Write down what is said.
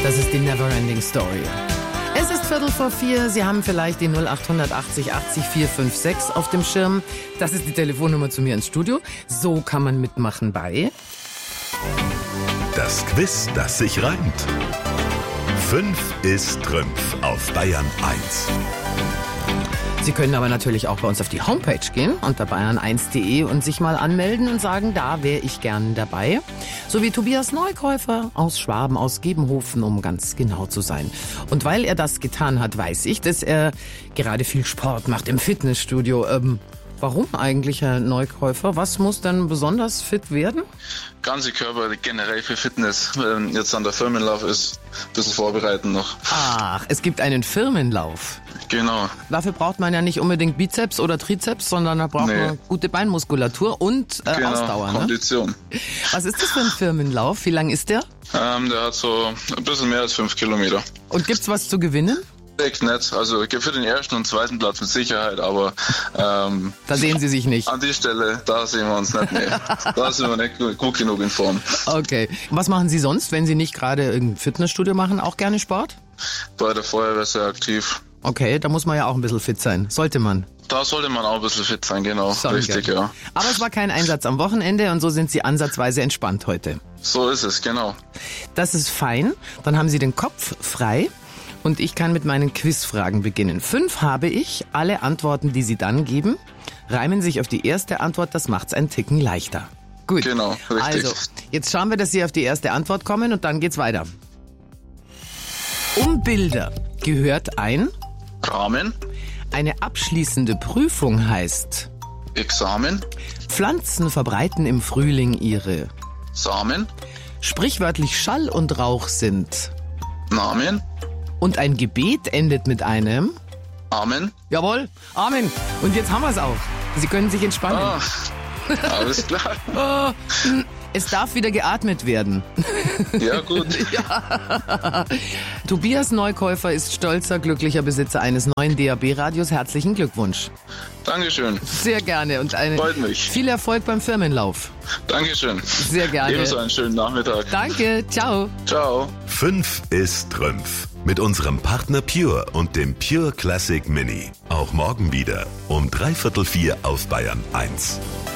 Das ist die Neverending Story. Es ist 3:45, Sie haben vielleicht die 0880 80 456 auf dem Schirm. Das ist die Telefonnummer zu mir ins Studio. So kann man mitmachen bei... Das Quiz, das sich reimt. 5 ist Trümpf auf Bayern 1. Sie können aber natürlich auch bei uns auf die Homepage gehen, unter bayern1.de und sich mal anmelden und sagen, da wäre ich gern dabei. So wie Tobias Neukäufer aus Schwaben, aus Gebenhofen, um ganz genau zu sein. Und weil er das getan hat, weiß ich, dass er gerade viel Sport macht im Fitnessstudio. Warum eigentlich, Herr Neukäufer? Was muss denn besonders fit werden? Ganze Körper generell für Fitness. Jetzt an der Firmenlauf ist ein bisschen vorbereiten noch. Ach, es gibt einen Firmenlauf. Genau. Dafür braucht man ja nicht unbedingt Bizeps oder Trizeps, sondern da braucht man gute Beinmuskulatur und Ausdauer. Kondition. Ne? Was ist das für ein Firmenlauf? Wie lang ist der? Der hat so ein bisschen mehr als 5 Kilometer. Und gibt's was zu gewinnen? Echt nett. Also für den ersten und zweiten Platz mit Sicherheit, aber da sehen Sie sich nicht. An die Stelle, da sehen wir uns nicht mehr. Da sind wir nicht gut genug in Form. Okay. Was machen Sie sonst, wenn Sie nicht gerade irgendein Fitnessstudio machen? Auch gerne Sport? Bei der Feuerwehr sehr aktiv. Okay, da muss man ja auch ein bisschen fit sein. Sollte man. Da sollte man auch ein bisschen fit sein, genau. Richtig, ja. Aber es war kein Einsatz am Wochenende und so sind Sie ansatzweise entspannt heute. So ist es, genau. Das ist fein. Dann haben Sie den Kopf frei. Und ich kann mit meinen Quizfragen beginnen. 5 habe ich. Alle Antworten, die Sie dann geben, reimen sich auf die erste Antwort. Das macht's einen Ticken leichter. Gut. Genau, richtig. Also, jetzt schauen wir, dass Sie auf die erste Antwort kommen und dann geht's weiter. Um Bilder gehört ein Rahmen. Eine abschließende Prüfung heißt Examen. Pflanzen verbreiten im Frühling ihre Samen. Sprichwörtlich Schall und Rauch sind Namen. Und ein Gebet endet mit einem Amen. Jawohl, Amen. Und jetzt haben wir es auch. Sie können sich entspannen. Alles klar. Es darf wieder geatmet werden. Ja, gut. Ja. Tobias Neukäufer ist stolzer, glücklicher Besitzer eines neuen DAB-Radios. Herzlichen Glückwunsch. Dankeschön. Sehr gerne. Und freut mich. Viel Erfolg beim Firmenlauf. Dankeschön. Sehr gerne. Ebenso einen schönen Nachmittag. Danke. Ciao. Ciao. 5 ist Trümpf. Mit unserem Partner Pure und dem Pure Classic Mini. Auch morgen wieder um 3:45 auf Bayern 1.